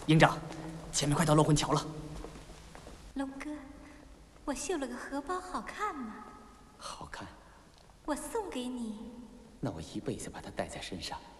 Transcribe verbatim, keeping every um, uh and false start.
营长，前面快到落魂桥了。 龙哥，我绣了个荷包，好看吗？ 好看。 我送给你。 那我一辈子把它带在身上。